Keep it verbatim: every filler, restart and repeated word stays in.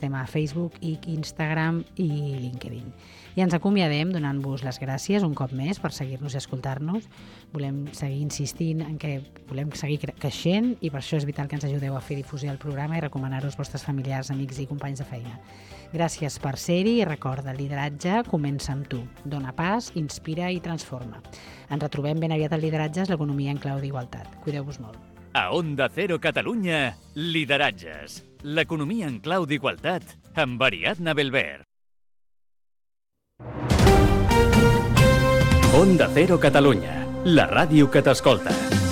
estem a Facebook, Instagram i LinkedIn. I ens acomiadem donant-vos les gràcies un cop més per seguir-nos i escoltar-nos. Volem seguir insistint en que volem seguir creixent i per això és vital que ens ajudeu a fer difusió del programa i recomanar-ho als vostres familiars, amics i companys de feina. Gràcies per ser-hi i recorda, el lideratge comença amb tu. Dóna pas, inspira i transforma. Ens retrobem ben aviat al Lideratges, l'economia en clau d'igualtat. Cuideu-vos molt. A Onda Cero Catalunya, Lideratges, l'economia en clau d'igualtat amb Ariadna Belver. Onda Cero Catalunya, la ràdio que t'escolta.